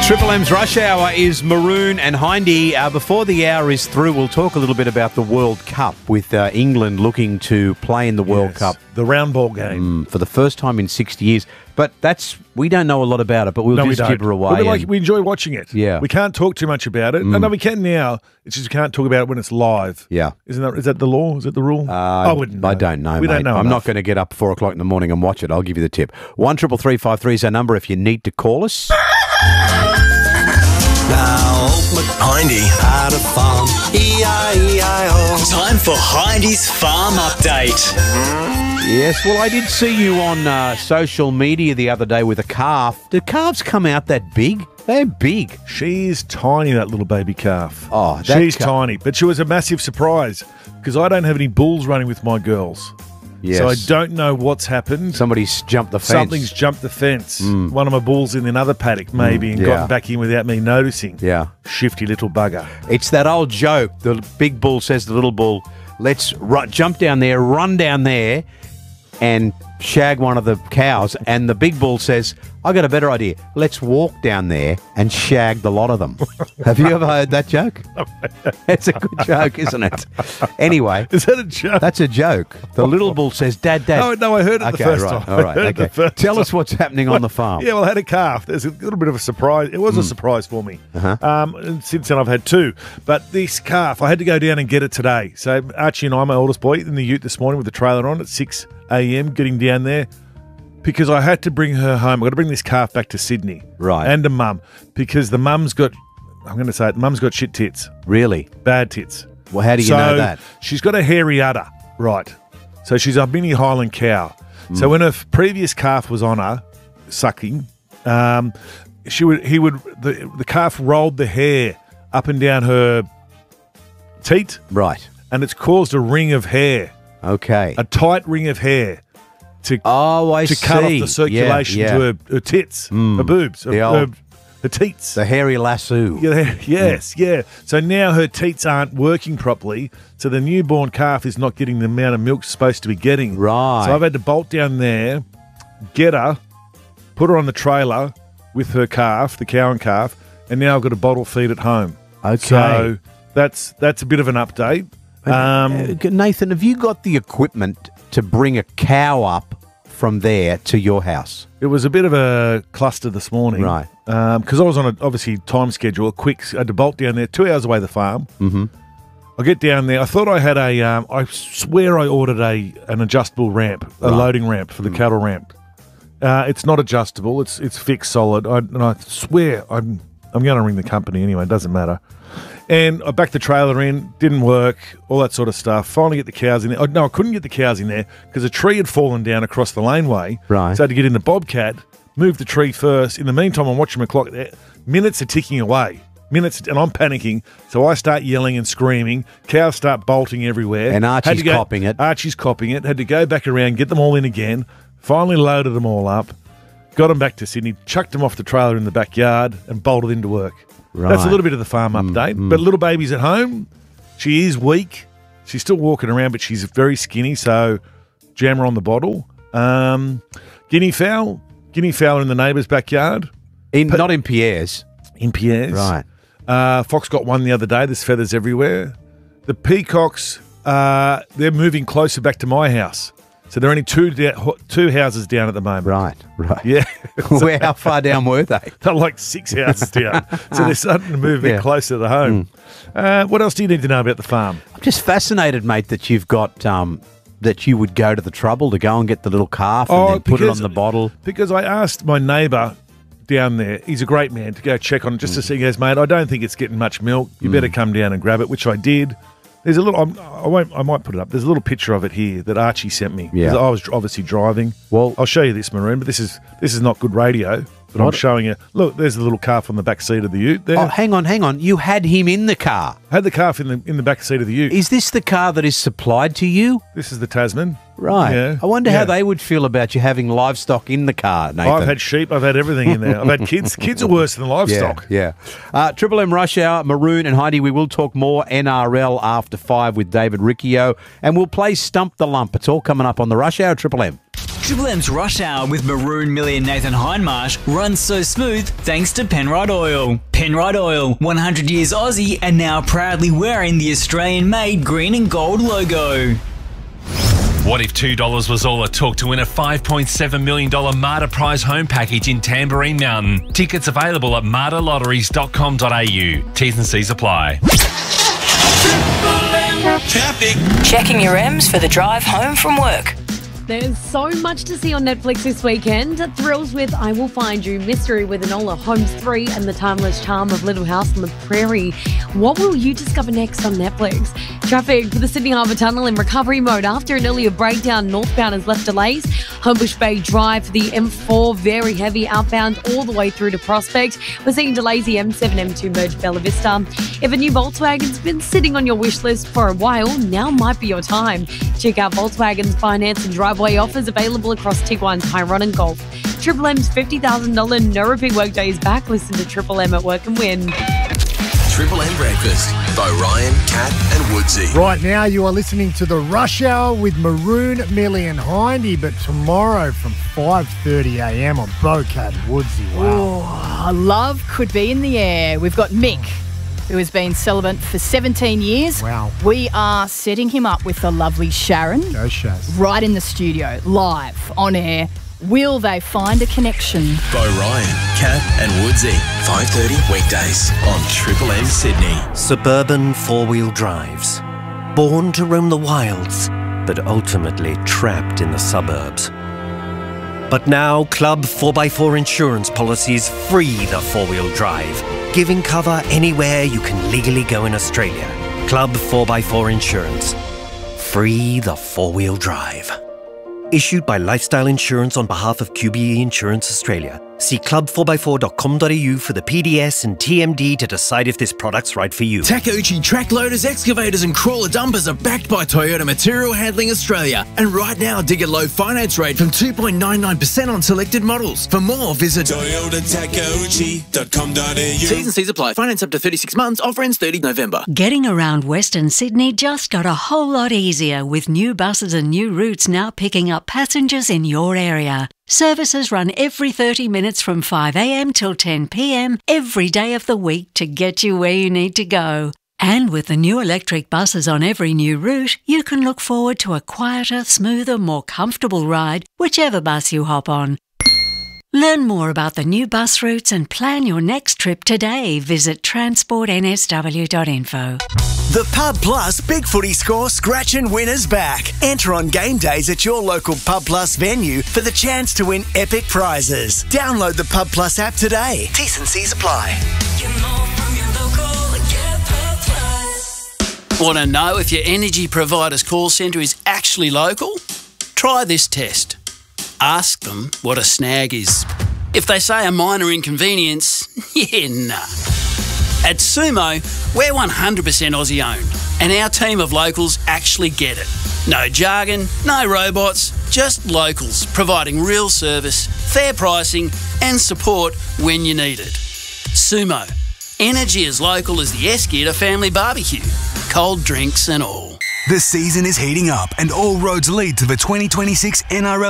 Triple M's Rush Hour is Maroon and Hindy. Before the hour is through, we'll talk a little bit about the World Cup with England looking to play in the World Cup. The round ball game. For the first time in 60 years. But we don't know a lot about it, but we'll just gibber away. Well, we enjoy watching it. Yeah. We can't talk too much about it. No, we can now. It's just we can't talk about it when it's live. Yeah. Is that the law? Is that the rule? I wouldn't know. I don't know, We mate. don't know I'm enough. not going to get up 4 o'clock in the morning and watch it. I'll give you the tip. 133353 is our number if you need to call us. Now, Hindy had a farm, E-I-E-I-O. Time for Hindy's Farm Update. Yes, well, I did see you on social media the other day with a calf. Do calves come out that big? They're big. She's tiny, that little baby calf. Oh, that she's tiny. But she was a massive surprise because I don't have any bulls running with my girls. Yes. So I don't know what's happened. Somebody's jumped the fence. Something's jumped the fence. One of my bulls in another paddock maybe and gotten back in without me noticing. Yeah. Shifty little bugger. It's that old joke. The big bull says to the little bull, let's jump down there, run down there, and shag one of the cows. And the big bull says, I got a better idea. Let's walk down there and shag the lot of them. Have you ever heard that joke? It's a good joke, isn't it? Anyway. Is that a joke? That's a joke. The little bull says, Dad. Oh, no, I heard it the first time. All right, okay. Tell us what's happening on the farm. Yeah, well, I had a calf. There's a little bit of a surprise. It was a surprise for me. And since then, I've had two. But this calf, I had to go down and get it today. So Archie and I, my oldest boy, in the ute this morning with the trailer on at 6 a.m, getting down there because I had to bring her home. I've got to bring this calf back to Sydney. Right. And a mum because the mum's got, I'm going to say it, mum's got shit tits. Really? Bad tits. Well, how do you know that? She's got a hairy udder, right? So she's a mini Highland cow. So when her previous calf was on her, sucking, the calf rolled the hair up and down her teat, Right. and it's caused a ring of hair, Okay. a tight ring of hair to cut off the circulation to her tits, her boobs, her teats. The hairy lasso. Yes. So now her teats aren't working properly, so the newborn calf is not getting the amount of milk it's supposed to be getting. Right. So I've had to bolt down there, get her, put her on the trailer with her calf, the cow and calf, and now I've got a bottle feed at home. Okay. So that's a bit of an update. Nathan, have you got the equipment to bring a cow up from there to your house? It was a bit of a cluster this morning. Right. Because I was on a, obviously, time schedule, I had to bolt down there, 2 hours away the farm. Mm-hmm. I get down there. I thought I had I swear I ordered an adjustable ramp, a loading ramp for the cattle ramp. It's not adjustable. It's fixed solid. And I swear I'm going to ring the company anyway. It doesn't matter. And I backed the trailer in, didn't work, all that sort of stuff. Finally get the cows in there. No, I couldn't get the cows in there because a tree had fallen down across the laneway. Right. So I had to get in the Bobcat, move the tree first. In the meantime, I'm watching my clock. Minutes are ticking away. And I'm panicking. So I start yelling and screaming. Cows start bolting everywhere. And Archie's copping it. Archie's copping it. Had to go back around, get them all in again. Finally loaded them all up. Got them back to Sydney, chucked them off the trailer in the backyard and bolted into work. Right. That's a little bit of the farm update. But little baby's at home. She is weak. She's still walking around, but she's very skinny, so jam her on the bottle. Guinea fowl in the neighbour's backyard. Not in Pierre's. In Pierre's. Right. Fox got one the other day. There's feathers everywhere. The peacocks, they're moving closer back to my house. So they're only two houses down at the moment. Right. Yeah. How far down were they? They're like 6 houses down. So they're starting to move a bit closer to home. What else do you need to know about the farm? I'm just fascinated, mate, that you've got that you would go to the trouble to go and get the little calf and then put it on the bottle. Because I asked my neighbour down there, he's a great man, to go check on it just to see. He goes, mate, I don't think it's getting much milk. You better come down and grab it, which I did. There's a little. I might put it up. There's a little picture of it here that Archie sent me. Yeah. 'Cause I was obviously driving. Well, I'll show you this, Maroon. But this is not good radio. But I'm showing you. Look, there's the little calf on the back seat of the ute. There. Oh, hang on. You had him in the car. Had the calf in the back seat of the ute. Is this the car that is supplied to you? This is the Tasman. Right. Yeah. I wonder how they would feel about you having livestock in the car, Nathan. I've had sheep. I've had everything in there. I've had kids. Kids are worse than livestock. Yeah. Triple M Rush Hour, Maroon and Heidi. We will talk more NRL after 5 with David Riccio, and we'll play Stump the Lump. It's all coming up on the Rush Hour, Triple M. Triple M's Rush Hour with Maroon, Millie and Nathan Hindmarsh runs so smooth thanks to Penrite Oil. Penrite Oil, 100 years Aussie and now proudly wearing the Australian-made green and gold logo. What if $2 was all it took to win a $5.7 million Marta Prize home package in Tamborine Mountain? Tickets available at martalotteries.com.au. T's and C's apply. Traffic. Checking your M's for the drive home from work. There's so much to see on Netflix this weekend. Thrills with I Will Find You, Mystery with Enola Holmes 3 and the timeless charm of Little House on the Prairie. What will you discover next on Netflix? Traffic for the Sydney Harbour Tunnel in recovery mode after an earlier breakdown. Northbound has left delays. Homebush Bay Drive for the M4, very heavy outbound all the way through to Prospect. We're seeing delays the M7, M2 merge Bella Vista. If a new Volkswagen's been sitting on your wish list for a while, now might be your time. Check out Volkswagen's finance and driveway offers available across Tiguan, Tyrone and Golf. Triple M's $50,000 no repeat workday is back. Listen to Triple M at Work and Win. Triple M Breakfast by Ryan, Kat and Woodsy. Right now you are listening to the Rush Hour with Maroon, Millie and Hindy, but tomorrow from 5:30am on Cat and Woodsy. Wow. Oh, love could be in the air. We've got Mick, who has been celibate for 17 years. Wow. We are setting him up with the lovely Sharon. Go Shaz. Right in the studio, live, on air. Will they find a connection? By Ryan, Kat and Woodsy. 5:30 weekdays on Triple M Sydney. Suburban four-wheel drives. Born to roam the wilds, but ultimately trapped in the suburbs. But now Club 4x4 insurance policies free the four-wheel drive, giving cover anywhere you can legally go in Australia. Club 4x4 Insurance. Free the four-wheel drive. Issued by Lifestyle Insurance on behalf of QBE Insurance Australia. See club4x4.com.au for the PDS and TMD to decide if this product's right for you. Takeuchi track loaders, excavators and crawler dumpers are backed by Toyota Material Handling Australia. And right now, dig a low finance rate from 2.99% on selected models. For more, visit toyotatakeuchi.com.au. T's and C's apply. Finance up to 36 months. Offer ends 30 November. Getting around Western Sydney just got a whole lot easier with new buses and new routes now picking up passengers in your area. Services run every 30 minutes from 5am till 10pm every day of the week to get you where you need to go. And with the new electric buses on every new route, you can look forward to a quieter, smoother, more comfortable ride, whichever bus you hop on. Learn more about the new bus routes and plan your next trip today. Visit transportnsw.info. The Pub Plus Big Footy Score Scratch and Win is back. Enter on game days at your local Pub Plus venue for the chance to win epic prizes. Download the Pub Plus app today. T's and C's apply. Want to know if your energy provider's call centre is actually local? Try this test. Ask them what a snag is. If they say a minor inconvenience, nah. At Sumo, we're 100% Aussie owned, and our team of locals actually get it. No jargon, no robots, just locals providing real service, fair pricing, and support when you need it. Sumo, energy as local as the Eskia family barbecue, cold drinks and all. The season is heating up, and all roads lead to the 2026 NRL